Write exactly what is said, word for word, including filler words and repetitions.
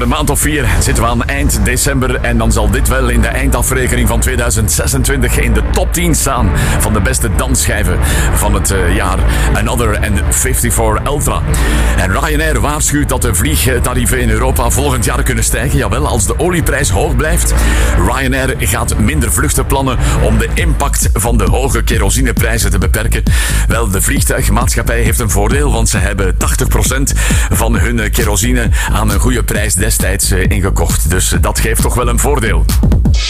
Over een maand of vier zitten we aan eind december en dan zal dit wel in de eindafrekening van tweeduizend zesentwintig in de top tien staan van de beste dansschijven van het uh, jaar. Another en vijfenvijftig Ultra. En Ryanair waarschuwt dat de vliegtarieven in Europa volgend jaar kunnen stijgen. Jawel, als de olieprijs hoog blijft. Ryanair gaat minder vluchten plannen om de impact van de hoge kerosineprijzen te beperken. Wel, de vliegtuigmaatschappij heeft een voordeel, want ze hebben tachtig procent van hun kerosine aan een goede prijs destijds ingekocht. Dus dat geeft toch wel een voordeel.